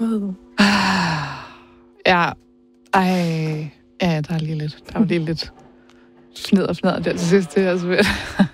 Ja, ja, der er lige lidt. Der var lige lidt fnidder der til sidst. Det er svært.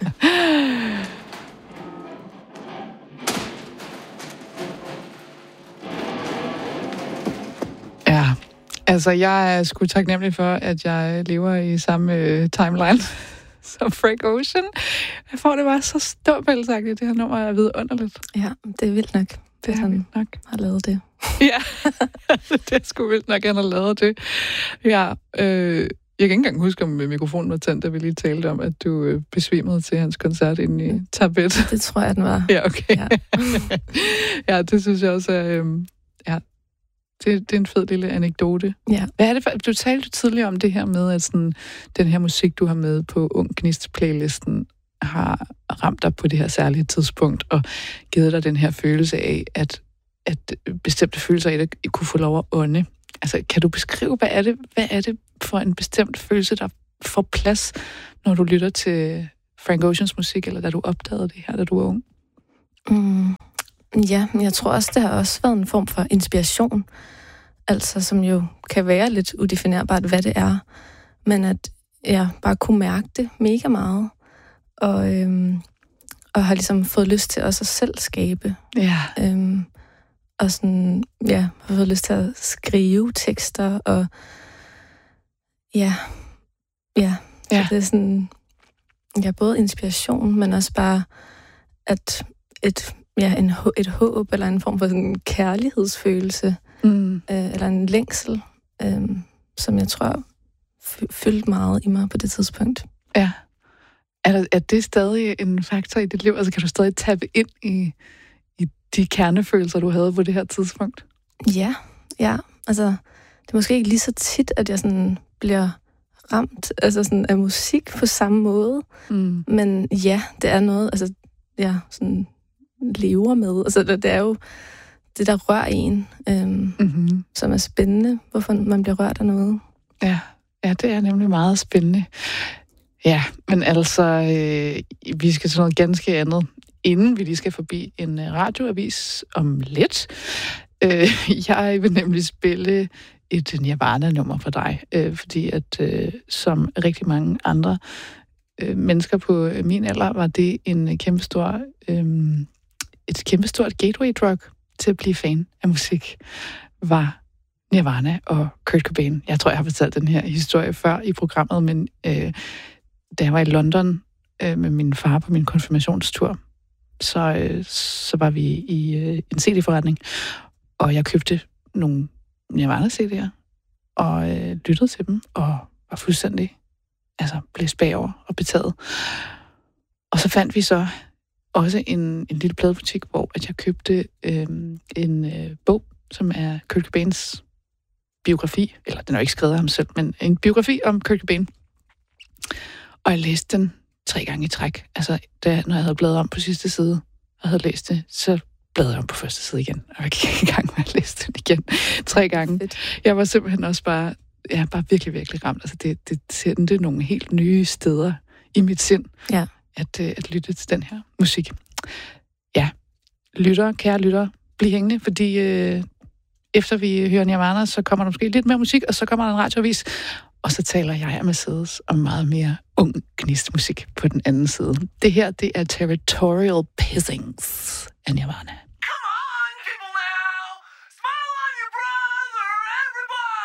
Ja, altså jeg er sgu taknemmelig for, at jeg lever i samme timeline som Frank Ocean. Jeg får det bare så ståpælsagtigt, det her nummer er vidunderligt. Ja, det er vildt nok. Det er vildt nok. Har lavet det. Ja, det er sgu vildt nok, at han har lavet det. Ja, jeg kan ikke engang huske, om mikrofonen var tændt, da vi lige talte om, at du besvimede til hans koncert inde i Tabet. Det tror jeg, den var. Ja, okay. Ja, ja, det synes jeg også er... ja, det er en fed lille anekdote. Ja. Hvad er det for... Du talte tidligere om det her med, at sådan, den her musik, du har med på Ung Gnist-playlisten, har ramt dig på det her særlige tidspunkt, og givet dig den her følelse af, at bestemte følelser i dig kunne få lov at ånde. Altså, kan du beskrive, hvad er det for en bestemt følelse, der får plads, når du lytter til Frank Oceans musik, eller da du opdagede det her, da du var ung? Ja, jeg tror også, det har også været en form for inspiration, altså som jo kan være lidt udefinerbart, hvad det er, men at jeg bare kunne mærke det mega meget, og har ligesom fået lyst til også at selv skabe. Ja. Og sådan, ja, har fået lyst til at skrive tekster, og ja. Så det er sådan, ja, både inspiration, men også bare, at et håb, eller en form for sådan en kærlighedsfølelse, eller en længsel, som jeg tror fyldte meget i mig på det tidspunkt. Ja. Er det stadig en faktor i dit liv? Altså, kan du stadig tappe ind i de kernefølelser, du havde på det her tidspunkt? Ja. Altså, det er måske ikke lige så tit, at jeg sådan bliver ramt altså sådan af musik på samme måde. Men ja, det er noget, altså, jeg sådan lever med. Altså, det er jo det, der rører en, som er spændende, hvorfor man bliver rørt af noget. Ja, det er nemlig meget spændende. Ja, men altså, vi skal til noget ganske andet, inden vi lige skal forbi en radioavis om lidt. Jeg vil nemlig spille et Nirvana-nummer for dig, fordi at som rigtig mange andre mennesker på min alder, var det en et kæmpestort gateway-drug til at blive fan af musik, var Nirvana og Kurt Cobain. Jeg tror, jeg har fortalt den her historie før i programmet, men da jeg var i London med min far på min konfirmationstur, så var vi i en CD-forretning, og jeg købte nogle Nirvana-CD'er, og lyttede til dem, og var fuldstændig blæst bagover og betaget. Og så fandt vi så også en lille pladebutik, hvor at jeg købte en bog, som er Kurt Cobains biografi, eller den er jo ikke skrevet af ham selv, men en biografi om Kurt Cobain. Og jeg læste den 3 gange i træk. Altså, når jeg havde bladret om på sidste side, og havde læst det, så bladrede jeg om på første side igen. Og jeg gik i gang med at læse den igen 3 gange. Jeg var simpelthen også bare virkelig, virkelig ramt. Altså, det sendte nogle helt nye steder i mit sind, at lytte til den her musik. Ja, kære lyttere, bliv hængende, fordi efter vi hører Nirvana, så kommer der måske lidt mere musik, og så kommer der en radioavis, og så taler jeg og Mercedes om meget mere ung gnistmusik på den anden side. Det her, det er Territorial Pissings af Nirvana.